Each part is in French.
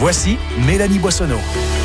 Voici Mélanie Boissonneau.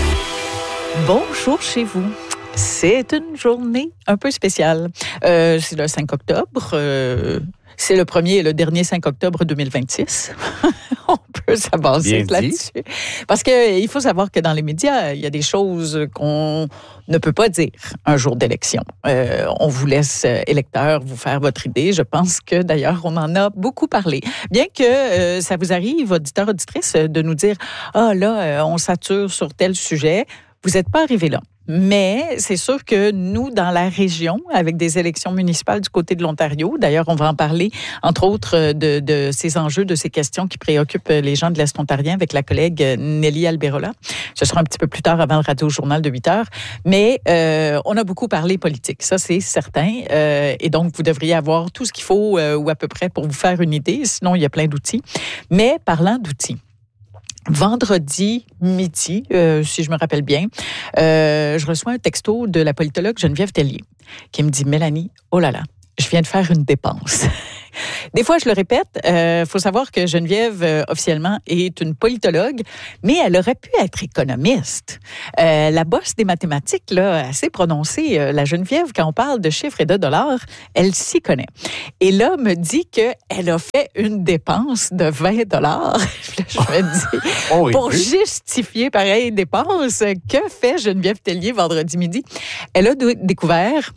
Bonjour chez vous. C'est une journée un peu spéciale. C'est le 5 octobre. C'est le premier et le dernier 5 octobre 2026. On peut s'avancer là-dessus. Parce qu'il faut savoir que dans les médias, il y a des choses qu'on ne peut pas dire un jour d'élection. On vous laisse, électeurs, vous faire votre idée. Je pense que, d'ailleurs, on en a beaucoup parlé. Bien que ça vous arrive, auditeurs, auditrices, de nous dire « Ah, là, on sature sur tel sujet », vous n'êtes pas arrivé là. Mais c'est sûr que nous, dans la région, avec des élections municipales du côté de l'Ontario, d'ailleurs, on va en parler, entre autres, de ces enjeux, de ces questions qui préoccupent les gens de l'Est ontarien avec la collègue Nelly Alberola. Ce sera un petit peu plus tard avant le radio-journal de 8 heures. Mais on a beaucoup parlé politique, ça c'est certain. Et donc, vous devriez avoir tout ce qu'il faut, ou à peu près, pour vous faire une idée. Sinon, il y a plein d'outils. Mais parlant d'outils, vendredi midi, si je me rappelle bien, je reçois un texto de la politologue Geneviève Tellier qui me dit « Mélanie, oh là là, je viens de faire une dépense. » Des fois, je le répète, faut savoir que Geneviève, officiellement, est une politologue, mais elle aurait pu être économiste. La bosse des mathématiques, là, assez prononcée, la Geneviève, quand on parle de chiffres et de dollars, elle s'y connaît. Et là, me dit qu'elle a fait une dépense de 20 dollars. Je me dis, pour justifier pareille dépense, que fait Geneviève Tellier vendredi midi? Elle a découvert,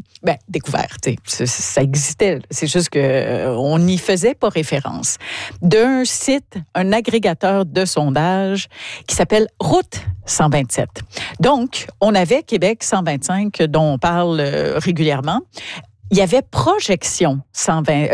ça existait, c'est juste que on n'y faisait pas référence, d'un site, un agrégateur de sondage qui s'appelle Route 127. Donc, on avait Québec 125 dont on parle régulièrement. Il y avait Projection 120,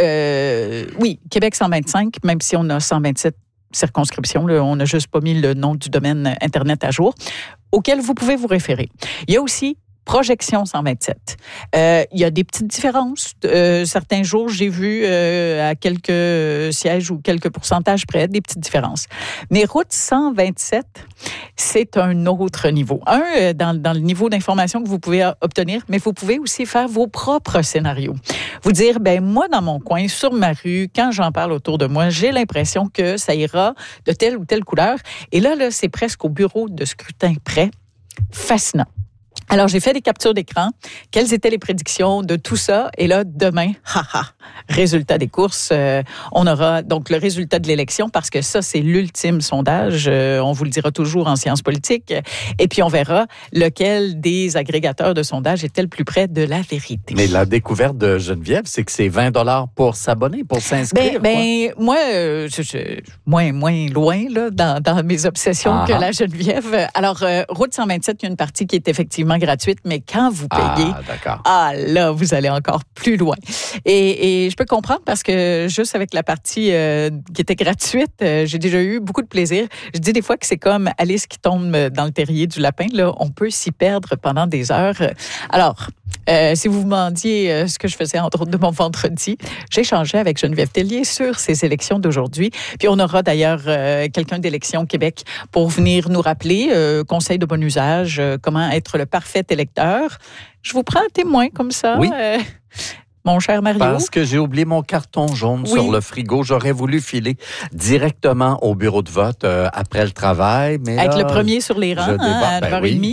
Québec 125, même si on a 127 circonscriptions, là, on n'a juste pas mis le nom du domaine Internet à jour, auquel vous pouvez vous référer. Il y a aussi Projection 127. Il y a des petites différences. Certains jours, j'ai vu à quelques sièges ou quelques pourcentages près, des petites différences. Mais Route 127, c'est un autre niveau. Dans le niveau d'information que vous pouvez obtenir, mais vous pouvez aussi faire vos propres scénarios. Vous dire, moi, dans mon coin, sur ma rue, quand j'en parle autour de moi, j'ai l'impression que ça ira de telle ou telle couleur. Et là, c'est presque au bureau de scrutin près. Fascinant. Alors, j'ai fait des captures d'écran. Quelles étaient les prédictions de tout ça? Et là, demain, résultat des courses. On aura donc le résultat de l'élection parce que ça, c'est l'ultime sondage. On vous le dira toujours en sciences politiques. Et puis, on verra lequel des agrégateurs de sondage est le plus près de la vérité. Mais la découverte de Geneviève, c'est que c'est 20 $ pour s'abonner, pour s'inscrire. Moi, je moins loin là, dans mes obsessions que la Geneviève. Alors, Route 127, il y a une partie qui est effectivement gratuite, mais quand vous payez, là, vous allez encore plus loin. Et je peux comprendre parce que juste avec la partie qui était gratuite, j'ai déjà eu beaucoup de plaisir. Je dis des fois que c'est comme Alice qui tombe dans le terrier du lapin. Là, on peut s'y perdre pendant des heures. Alors, si vous vous demandiez ce que je faisais entre autres de mon vendredi, j'ai échangé avec Geneviève Tellier sur ces élections d'aujourd'hui. Puis on aura d'ailleurs quelqu'un d'Élections Québec pour venir nous rappeler, conseil de bon usage, comment être le parfait électeur. Je vous prends un témoin comme ça. Oui. Mon cher Mario. Parce que j'ai oublié mon carton jaune sur le frigo. J'aurais voulu filer directement au bureau de vote après le travail. Mais avec là, le premier sur les rangs à 9h30.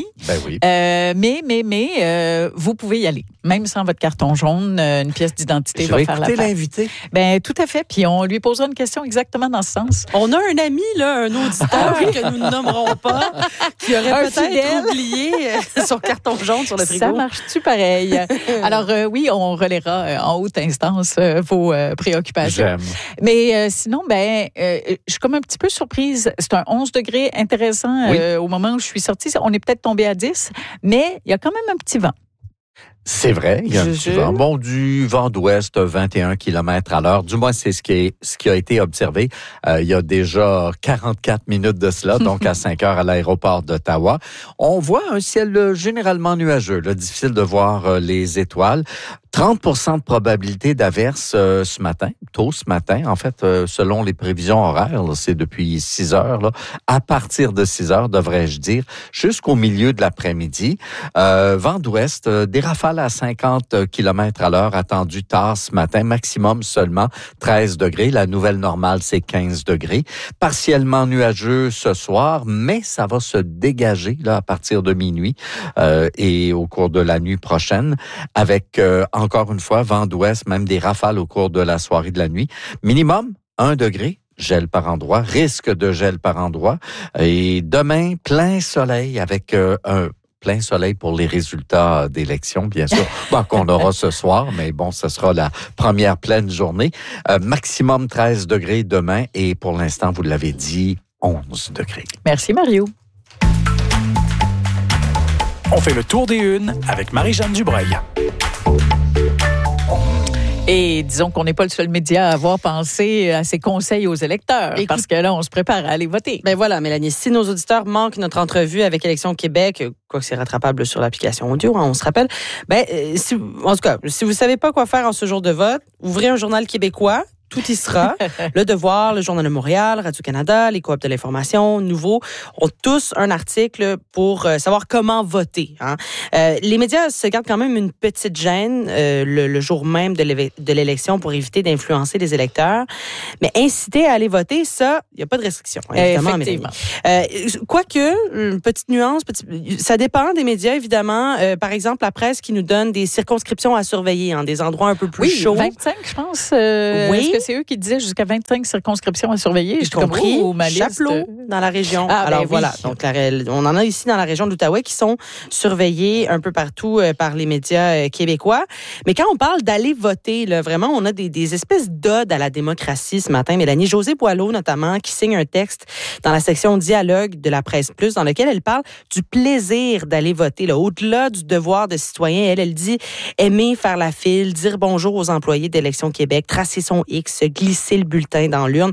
Mais vous pouvez y aller. Même sans votre carton jaune, une pièce d'identité va faire la écouter part. l'invité. Tout à fait. Puis on lui posera une question exactement dans ce sens. On a un ami, là, un auditeur que nous ne nommerons pas, qui aurait peut-être oublié son carton jaune sur le frigo. Ça marche-tu pareil? Alors oui, on relaiera en haute instance vos préoccupations. J'aime. Mais sinon, je suis comme un petit peu surprise. C'est un 11 degrés intéressant au moment où je suis sortie. On est peut-être tombé à 10, mais il y a quand même un petit vent. C'est vrai, il y a un petit vent. Bon, du vent d'ouest, 21 km/h. Du moins, c'est ce qui a été observé. Il y a déjà 44 minutes de cela, donc à 5 heures à l'aéroport d'Ottawa. On voit un ciel généralement nuageux, là, difficile de voir les étoiles. 30% de probabilité d'averse ce matin, tôt ce matin, en fait, selon les prévisions horaires, là, c'est depuis 6 heures, là, à partir de 6 heures, devrais-je dire, jusqu'au milieu de l'après-midi. Vent d'ouest, des rafales à 50 km à l'heure attendues tard ce matin, maximum seulement 13 degrés. La nouvelle normale, c'est 15 degrés. Partiellement nuageux ce soir, mais ça va se dégager là à partir de minuit et au cours de la nuit prochaine, avec encore une fois, vent d'ouest, même des rafales au cours de la soirée de la nuit. Minimum 1 degré, gel par endroit, risque de gel par endroit. Et demain, plein soleil avec un plein soleil pour les résultats d'élection, bien sûr, qu'on aura ce soir, mais bon, ce sera la première pleine journée. Maximum 13 degrés demain et pour l'instant, vous l'avez dit, 11 degrés. Merci, Mario. On fait le tour des unes avec Marie-Jeanne Dubreuil. Et disons qu'on n'est pas le seul média à avoir pensé à ses conseils aux électeurs, parce que là, on se prépare à aller voter. Ben voilà, Mélanie, si nos auditeurs manquent notre entrevue avec Élections Québec, quoique c'est rattrapable sur l'application audio, on se rappelle, en tout cas, si vous ne savez pas quoi faire en ce jour de vote, ouvrez un journal québécois. Tout y sera. Le Devoir, le Journal de Montréal, Radio-Canada, les Coop de l'information, Nouveau, ont tous un article pour savoir comment voter. Hein. Les médias se gardent quand même une petite gêne le jour même de l'élection pour éviter d'influencer les électeurs. Mais inciter à aller voter, ça, il n'y a pas de restriction. Évidemment, effectivement. Quoique, petite nuance, ça dépend des médias, évidemment. Par exemple, la presse qui nous donne des circonscriptions à surveiller, des endroits un peu plus chauds. 25, je pense. Oui. C'est eux qui disaient jusqu'à 25 circonscriptions à surveiller. Y compris Chapleau dans la région. Alors voilà, donc on en a ici dans la région de l'Outaouais qui sont surveillés un peu partout par les médias québécois. Mais quand on parle d'aller voter, là, vraiment, on a des espèces d'odes à la démocratie ce matin. Mélanie Josée Boileau, notamment, qui signe un texte dans la section Dialogue de la Presse Plus, dans lequel elle parle du plaisir d'aller voter. Là, au-delà du devoir de citoyen, elle dit aimer faire la file, dire bonjour aux employés d'Élections Québec, tracer son X, glisser le bulletin dans l'urne.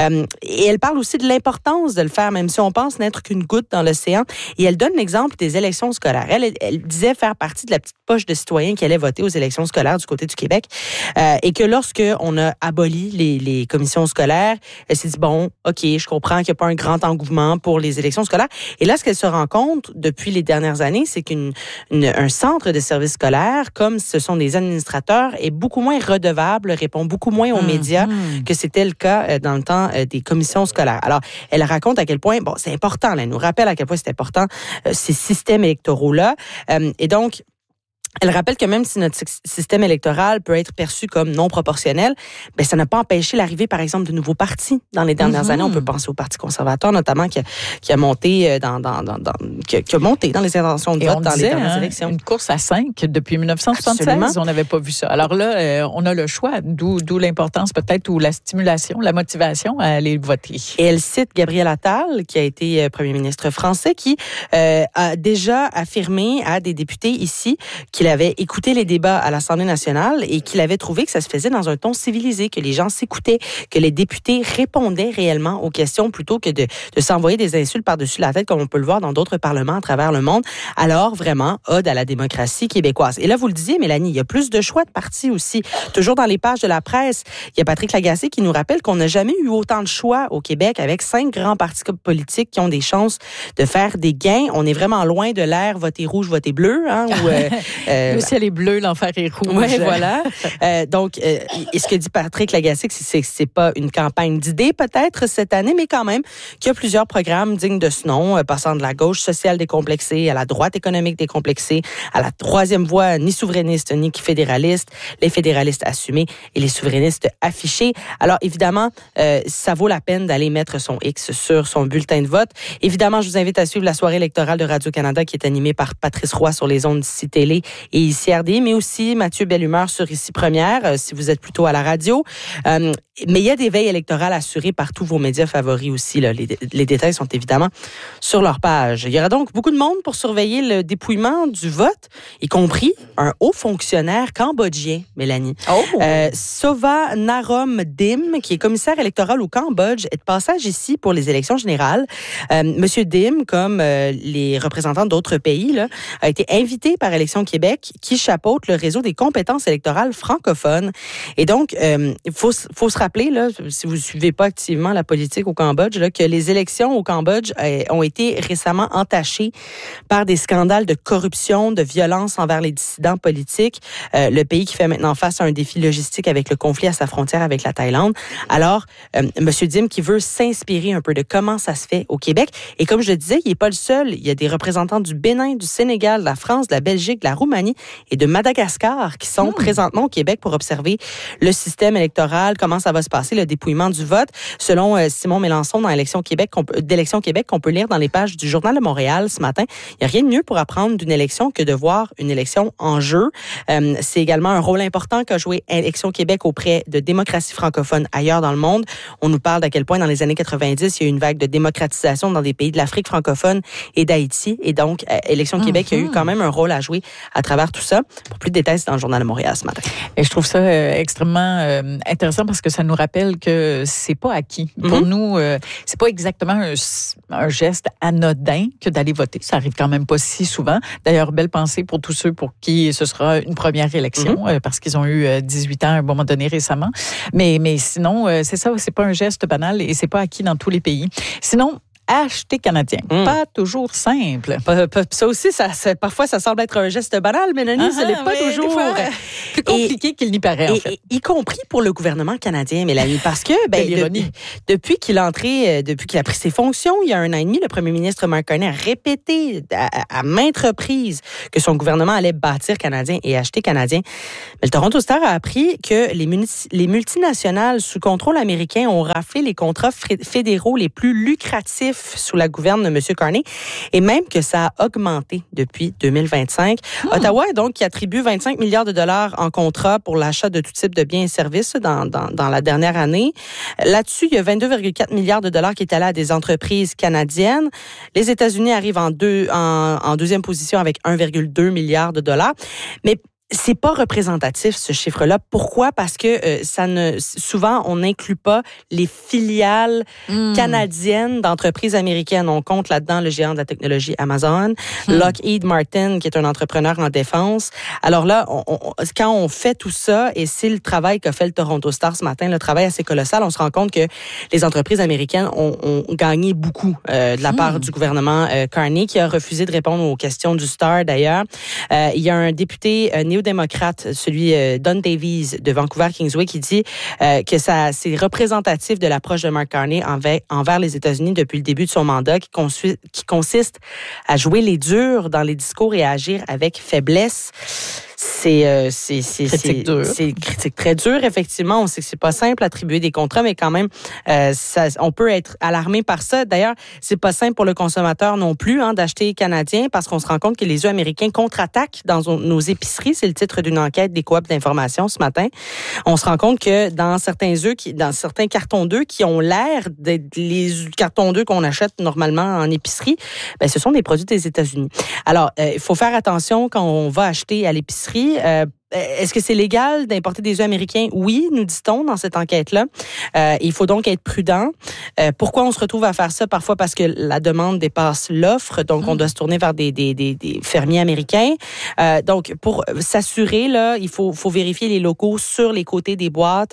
Et elle parle aussi de l'importance de le faire, même si on pense n'être qu'une goutte dans l'océan. Et elle donne l'exemple des élections scolaires. Elle disait faire partie de la petite poche de citoyens qui allaient voter aux élections scolaires du côté du Québec. Et que lorsque on a aboli les commissions scolaires, elle s'est dit, bon, OK, je comprends qu'il n'y a pas un grand engouement pour les élections scolaires. Et là, ce qu'elle se rend compte depuis les dernières années, c'est qu'un centre de services scolaires, comme ce sont des administrateurs, est beaucoup moins redevable, répond beaucoup moins aux médias que c'était le cas dans le temps des commissions scolaires. Alors, elle raconte à quel point, c'est important, là, elle nous rappelle à quel point c'est important, ces systèmes électoraux-là. Et donc, elle rappelle que même si notre système électoral peut être perçu comme non proportionnel, ça n'a pas empêché l'arrivée, par exemple, de nouveaux partis. Dans les dernières années, on peut penser au Parti conservateur, notamment, qui a monté qui a monté dans les intentions de vote dans les dernières élections. Une course à 5 depuis 1976, absolument. On n'avait pas vu ça. Alors là, on a le choix, d'où l'importance peut-être, ou la stimulation, la motivation à aller voter. Et elle cite Gabriel Attal, qui a été premier ministre français, qui a déjà affirmé à des députés ici qu'il avait écouté les débats à l'Assemblée nationale et qu'il avait trouvé que ça se faisait dans un ton civilisé, que les gens s'écoutaient, que les députés répondaient réellement aux questions plutôt que de s'envoyer des insultes par-dessus la tête, comme on peut le voir dans d'autres parlements à travers le monde. Alors, vraiment, ode à la démocratie québécoise. Et là, vous le disiez, Mélanie, il y a plus de choix de partis aussi. Toujours dans les pages de la presse, il y a Patrick Lagacé qui nous rappelle qu'on n'a jamais eu autant de choix au Québec avec 5 grands partis politiques qui ont des chances de faire des gains. On est vraiment loin de l'ère voter rouge, voter bleu, le ciel est bleu, l'enfer est rouge. Oui, voilà. Donc, et ce que dit Patrick Lagacé, c'est que c'est pas une campagne d'idées peut-être cette année, mais quand même qu'il y a plusieurs programmes dignes de ce nom, passant de la gauche sociale décomplexée à la droite économique décomplexée, à la troisième voie ni souverainiste ni fédéraliste, les fédéralistes assumés et les souverainistes affichés. Alors, évidemment, ça vaut la peine d'aller mettre son X sur son bulletin de vote. Évidemment, je vous invite à suivre la soirée électorale de Radio-Canada qui est animée par Patrice Roy sur les ondes d'ICI Télé et ICI RD, mais aussi Mathieu Bellumeur sur ICI Première, si vous êtes plutôt à la radio. Mais il y a des veilles électorales assurées par tous vos médias favoris aussi. Là. Les détails sont évidemment sur leur page. Il y aura donc beaucoup de monde pour surveiller le dépouillement du vote, y compris un haut fonctionnaire cambodgien, Mélanie. Sova Narom Dim, qui est commissaire électoral au Cambodge, est de passage ici pour les élections générales. Monsieur Dim, comme les représentants d'autres pays, là, a été invité par Élections Québec, qui chapeaute le réseau des compétences électorales francophones. Et donc, il faut se rappeler, là, si vous ne suivez pas activement la politique au Cambodge, là, que les élections au Cambodge ont été récemment entachées par des scandales de corruption, de violence envers les dissidents politiques. Le pays qui fait maintenant face à un défi logistique avec le conflit à sa frontière avec la Thaïlande. Alors, M. Dim qui veut s'inspirer un peu de comment ça se fait au Québec. Et comme je le disais, il n'est pas le seul. Il y a des représentants du Bénin, du Sénégal, de la France, de la Belgique, de la Roumanie et de Madagascar qui sont présentement au Québec pour observer le système électoral, comment ça va se passer, le dépouillement du vote. Selon Simon Mélenchon dans d'Élections Québec qu'on peut lire dans les pages du Journal de Montréal ce matin, il n'y a rien de mieux pour apprendre d'une élection que de voir une élection en jeu. C'est également un rôle important qu'a joué Élections Québec auprès de démocraties francophones ailleurs dans le monde. On nous parle d'à quel point dans les années 90, il y a eu une vague de démocratisation dans des pays de l'Afrique francophone et d'Haïti. Et donc, Élections Québec a eu quand même un rôle à jouer à travers tout ça. Pour plus de détails, c'est dans le Journal de Montréal ce matin. Et je trouve ça extrêmement intéressant parce que ça nous rappelle que c'est pas acquis. Pour nous, c'est pas exactement un geste anodin que d'aller voter. Ça arrive quand même pas si souvent. D'ailleurs, belle pensée pour tous ceux pour qui ce sera une première élection parce qu'ils ont eu 18 ans à un moment donné récemment. Mais sinon, c'est ça, c'est pas un geste banal et c'est pas acquis dans tous les pays. Sinon, acheter canadien. Pas toujours simple. Ça aussi, parfois, ça semble être un geste banal, Mélanie, ce n'est pas toujours. Plus compliqué qu'il n'y paraît, en fait. Y compris pour le gouvernement canadien, Mélanie, parce que depuis qu'il a pris ses fonctions, il y a 1 an et demi, le premier ministre Mark Carney a répété à maintes reprises que son gouvernement allait bâtir canadien et acheter canadien. Mais le Toronto Star a appris que les multinationales sous contrôle américain ont raflé les contrats fédéraux les plus lucratifs sous la gouverne de M. Carney et même que ça a augmenté depuis 2025. Ottawa, donc, qui attribue 25 milliards de dollars en contrat pour l'achat de tout type de biens et services dans la dernière année. Là-dessus, il y a 22,4 milliards de dollars qui est allé à des entreprises canadiennes. Les États-Unis arrivent en deuxième position avec 1,2 milliard de dollars. Mais c'est pas représentatif, ce chiffre-là. Pourquoi? Parce que souvent, on n'inclut pas les filiales canadiennes d'entreprises américaines. On compte là-dedans le géant de la technologie Amazon, Lockheed Martin, qui est un entrepreneur en défense. Alors là, quand on fait tout ça, et c'est le travail qu'a fait le Toronto Star ce matin, le travail assez colossal, on se rend compte que les entreprises américaines ont gagné beaucoup de la part du gouvernement Carney, qui a refusé de répondre aux questions du Star, d'ailleurs. Il y a un député néo-démocrate, celui Don Davies de Vancouver-Kingsway, qui dit que c'est représentatif de l'approche de Mark Carney envers les États-Unis depuis le début de son mandat, qui consiste à jouer les durs dans les discours et à agir avec faiblesse. C'est critique très dur, effectivement. On sait que c'est pas simple d'attribuer des contrats, mais quand même, on peut être alarmé par ça. D'ailleurs, c'est pas simple pour le consommateur non plus d'acheter canadien parce qu'on se rend compte que les œufs américains contre-attaquent dans nos épiceries. C'est le titre d'une enquête des coops d'information ce matin. On se rend compte que dans certains cartons d'œufs qui ont l'air d'être les cartons d'œufs qu'on achète normalement en épicerie, ce sont des produits des États-Unis. Alors, il faut faire attention quand on va acheter à l'épicerie. Est-ce que c'est légal d'importer des œufs américains? Oui, nous dit-on dans cette enquête-là. Il faut donc être prudent. Pourquoi on se retrouve à faire ça? Parfois parce que la demande dépasse l'offre, donc on doit se tourner vers des fermiers américains. Donc, pour s'assurer, là, il faut vérifier les logos sur les côtés des boîtes.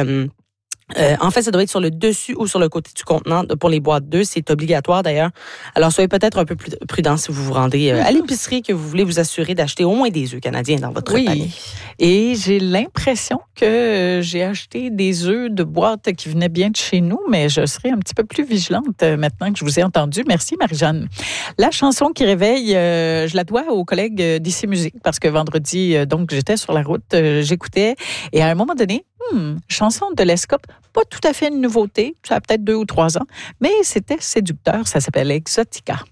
En fait, ça doit être sur le dessus ou sur le côté du contenant pour les boîtes d'œufs. C'est obligatoire d'ailleurs. Alors, soyez peut-être un peu plus prudent si vous vous rendez à l'épicerie que vous voulez vous assurer d'acheter au moins des œufs canadiens dans votre panier. Et j'ai l'impression que j'ai acheté des œufs de boîte qui venaient bien de chez nous, mais je serai un petit peu plus vigilante maintenant que je vous ai entendu. Merci, Marie-Jeanne. La chanson qui réveille, je la dois aux collègues d'ICI Musique parce que vendredi, donc, j'étais sur la route, j'écoutais et à un moment donné, chanson de l'Escope, pas tout à fait une nouveauté, ça a peut-être 2 ou 3 ans, mais c'était séducteur, ça s'appelle Exotica.